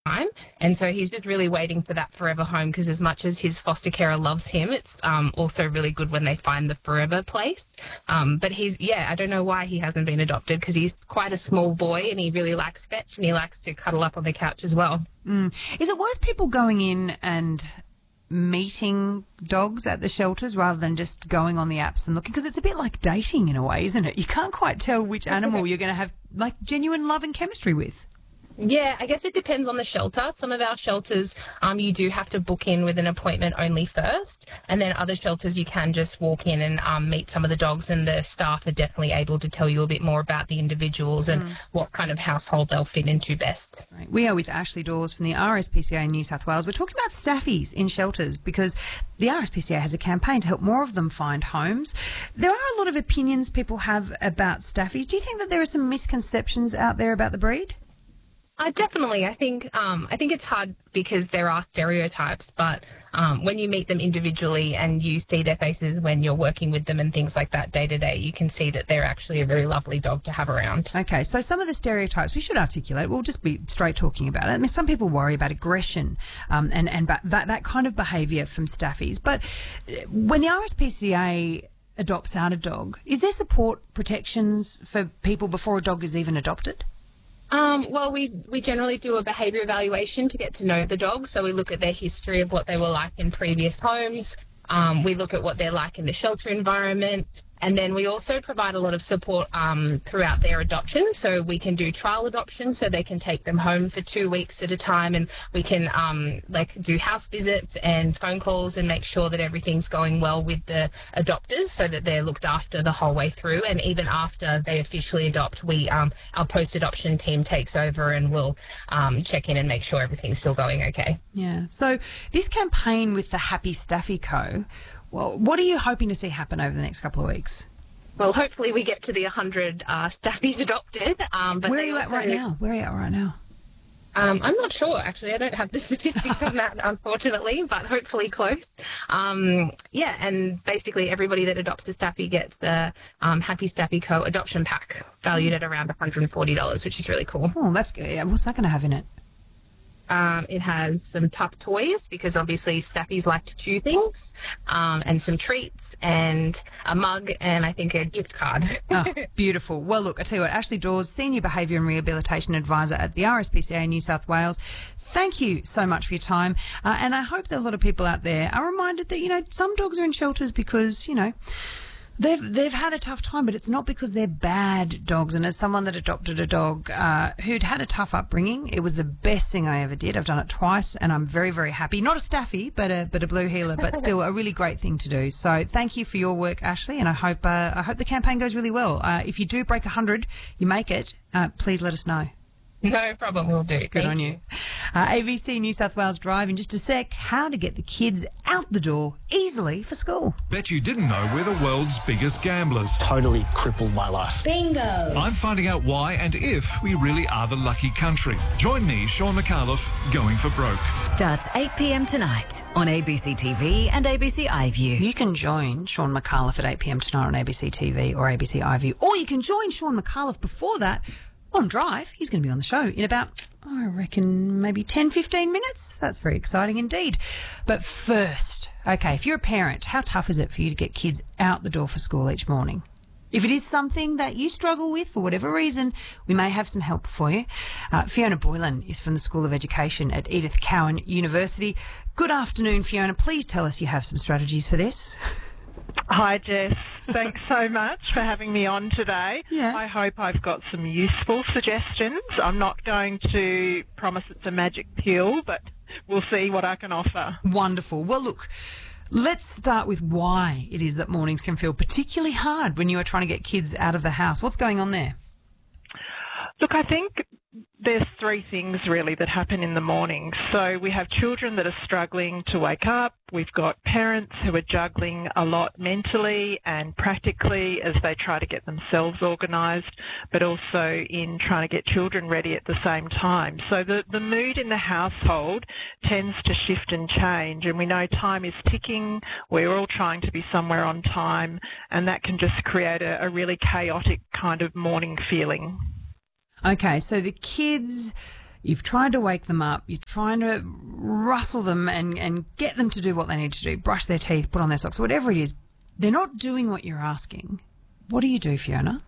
time. And so he's just really waiting for that forever home because as much as his foster carer loves him, it's also really good when they find the forever place. But I don't know why he hasn't been adopted because he's quite a small boy and he really likes fetch and he likes to cuddle up on the couch as well. Is it worth people going in and meeting dogs at the shelters rather than just going on the apps and looking? Because it's a bit like dating in a way, isn't it? You can't quite tell which animal you're going to have like genuine love and chemistry with. Yeah, I guess it depends on the shelter. Some of our shelters, you do have to book in with an appointment only first, and then other shelters you can just walk in and meet some of the dogs, and the staff are definitely able to tell you a bit more about the individuals and what kind of household they'll fit into best. Right. We are with Ashley Dawes from the RSPCA in New South Wales. We're talking about staffies in shelters because the RSPCA has a campaign to help more of them find homes. There are a lot of opinions people have about staffies. Do you think that there are some misconceptions out there about the breed? Definitely. I think it's hard because there are stereotypes, but when you meet them individually and you see their faces when you're working with them and things like that day to day, you can see that they're actually a very lovely dog to have around. Okay, so some of the stereotypes we should articulate. We'll just be straight talking about it. I mean, some people worry about aggression and that kind of behaviour from staffies. But when the RSPCA adopts out a dog, is there support protections for people before a dog is even adopted? Well, we generally do a behaviour evaluation to get to know the dog. So we look at their history of what they were like in previous homes. We look at what they're like in the shelter environment. And then we also provide a lot of support throughout their adoption. So we can do trial adoption so they can take them home for 2 weeks at a time. And we can do house visits and phone calls and make sure that everything's going well with the adopters so that they're looked after the whole way through. And even after they officially adopt, our post-adoption team takes over and will check in and make sure everything's still going okay. Yeah. So this campaign with the Happy Staffy Co., well, what are you hoping to see happen over the next couple of weeks? Well, hopefully we get to the 100 staffies adopted. But Where are you at right now? I'm not sure, actually. I don't have the statistics on that, unfortunately, but hopefully close. And basically everybody that adopts a staffy gets the Happy Staffy Co. adoption pack valued at around $140, which is really cool. Oh, that's good. Yeah, what's that going to have in it? It has some tough toys because obviously staffies like to chew things, and some treats and a mug and I think a gift card. Oh, beautiful. Well, look, I tell you what, Ashley Dawes, Senior Behaviour and Rehabilitation Advisor at the RSPCA in New South Wales, thank you so much for your time. And I hope that a lot of people out there are reminded that, some dogs are in shelters because, they've had a tough time, but it's not because they're bad dogs. And as someone that adopted a dog who'd had a tough upbringing, it was the best thing I ever did. I've done it twice, and I'm very, very happy. Not a staffy, but a blue heeler, but still a really great thing to do. So thank you for your work, Ashley, and I hope the campaign goes really well. If you do break 100, you make it. Please let us know. No problem, we'll do. Good on you. ABC New South Wales Drive in just a sec. How to get the kids out the door easily for school. Bet you didn't know we're the world's biggest gamblers. Totally crippled my life. Bingo. I'm finding out why and if we really are the lucky country. Join me, Sean McAuliffe, Going for Broke. Starts 8 p.m. tonight on ABC TV and ABC iView. You can join Sean McAuliffe at 8 p.m. tonight on ABC TV or ABC iView, or you can join Sean McAuliffe before that on Drive. He's going to be on the show in about, I reckon, maybe 10, 15 minutes. That's very exciting indeed. But first, okay, if you're a parent, how tough is it for you to get kids out the door for school each morning? If it is something that you struggle with for whatever reason, we may have some help for you. Fiona Boylan is from the School of Education at Edith Cowan University. Good afternoon, Fiona. Please tell us you have some strategies for this. Hi, Jess. Thanks so much for having me on today. Yeah. I hope I've got some useful suggestions. I'm not going to promise it's a magic pill, but we'll see what I can offer. Wonderful. Well, look, let's start with why it is that mornings can feel particularly hard when you are trying to get kids out of the house. What's going on there? Look, I think there's three things really that happen in the morning. So we have children that are struggling to wake up. We've got parents who are juggling a lot mentally and practically as they try to get themselves organised, but also in trying to get children ready at the same time. So the mood in the household tends to shift and change, and we know time is ticking. We're all trying to be somewhere on time, and that can just create a really chaotic kind of morning feeling. Okay, so the kids You've tried to wake them up. You're trying to rustle them and get them to do what they need to do, brush their teeth, put on their socks, whatever it is. They're not doing what you're asking. What do you do, Fiona?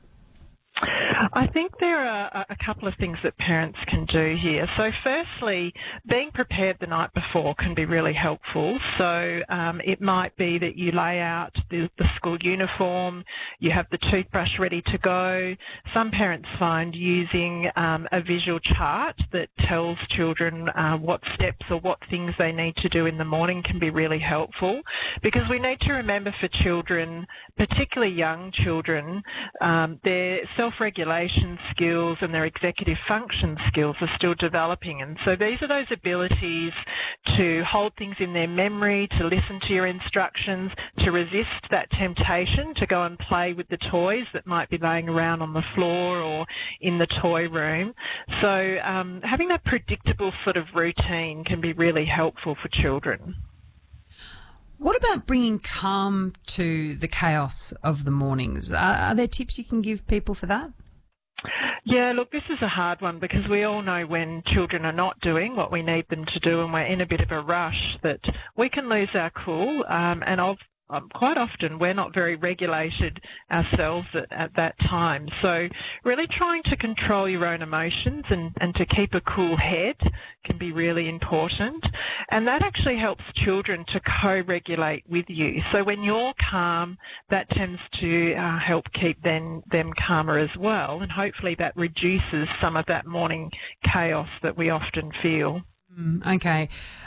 I think there are a couple of things that parents can do here. So firstly, being prepared the night before can be really helpful. So it might be that you lay out the school uniform, you have the toothbrush ready to go. Some parents find using a visual chart that tells children what steps or what things they need to do in the morning can be really helpful, because we need to remember for children, particularly young children, their self-regulation skills and their executive function skills are still developing. And so these are those abilities to hold things in their memory, to listen to your instructions, to resist that temptation to go and play with the toys that might be laying around on the floor or in the toy room. So having that predictable sort of routine can be really helpful for children. What about bringing calm to the chaos of the mornings? Are there tips you can give people for that? Yeah, look, this is a hard one because we all know when children are not doing what we need them to do and we're in a bit of a rush that we can lose our cool, and quite often we're not very regulated ourselves at that time. So really trying to control your own emotions and to keep a cool head can be really important. And that actually helps children to co-regulate with you. So when you're calm, that tends to help keep them calmer as well. And hopefully that reduces some of that morning chaos that we often feel. Okay.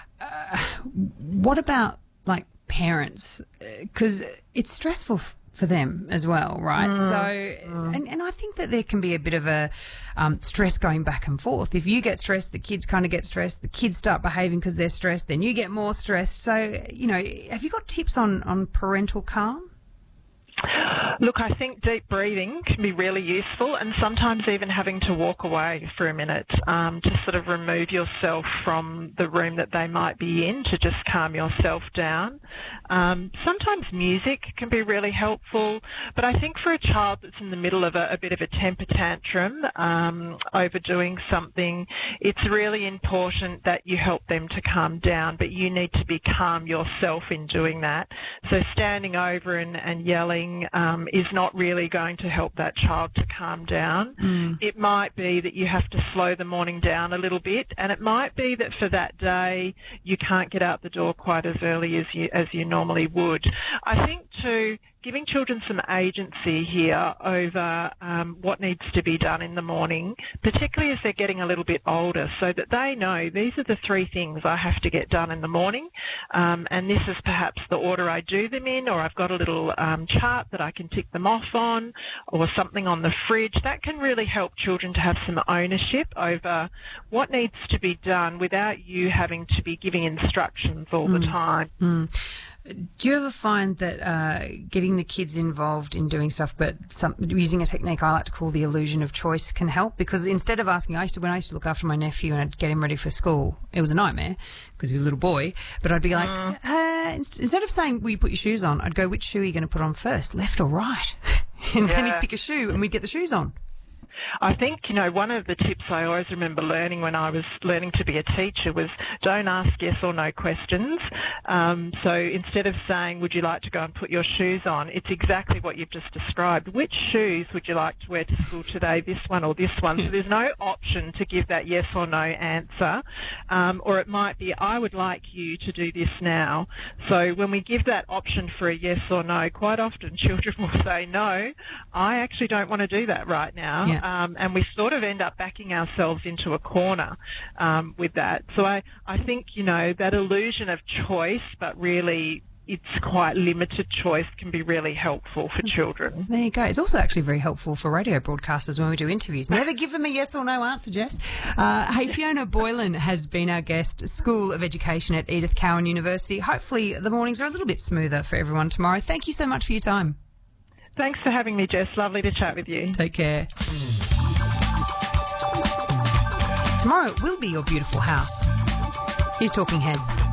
What about parents, because it's stressful for them as well, right? So, and I think that there can be a bit of a stress going back and forth. If you get stressed, the kids kind of get stressed, the kids start behaving because they're stressed, then you get more stressed. So, have you got tips on parental calm? Look, I think deep breathing can be really useful, and sometimes even having to walk away for a minute to sort of remove yourself from the room that they might be in to just calm yourself down. Sometimes music can be really helpful, but I think for a child that's in the middle of a bit of a temper tantrum, overdoing something, it's really important that you help them to calm down, but you need to be calm yourself in doing that. So standing over and yelling is not really going to help that child to calm down. It might be that you have to slow the morning down a little bit, and it might be that for that day you can't get out the door quite as early as you normally would. I think too, giving children some agency here over what needs to be done in the morning, particularly as they're getting a little bit older, so that they know these are the three things I have to get done in the morning, and this is perhaps the order I do them in, or I've got a little chart that I can tick them off on, or something on the fridge. That can really help children to have some ownership over what needs to be done without you having to be giving instructions all the time. Do you ever find that getting the kids involved in doing stuff, but using a technique I like to call the illusion of choice, can help? Because instead of asking, when I used to look after my nephew and I'd get him ready for school, it was a nightmare because he was a little boy, but I'd be like, instead of saying, will you put your shoes on, I'd go, which shoe are you going to put on first, left or right? And then he'd pick a shoe and we'd get the shoes on. I think, one of the tips I always remember learning when I was learning to be a teacher was don't ask yes or no questions. So instead of saying, would you like to go and put your shoes on, it's exactly what you've just described. Which shoes would you like to wear to school today, this one or this one? So there's no option to give that yes or no answer. Or it might be, I would like you to do this now. So when we give that option for a yes or no, quite often children will say, no, I actually don't want to do that right now. Yeah. And we sort of end up backing ourselves into a corner with that. So I think, that illusion of choice, but really it's quite limited choice, can be really helpful for children. There you go. It's also actually very helpful for radio broadcasters when we do interviews. Never give them a yes or no answer, Jess. Hey, Fiona Boylan has been our guest, School of Education at Edith Cowan University. Hopefully the mornings are a little bit smoother for everyone tomorrow. Thank you so much for your time. Thanks for having me, Jess. Lovely to chat with you. Take care. Tomorrow will be your beautiful house. Here's Talking Heads.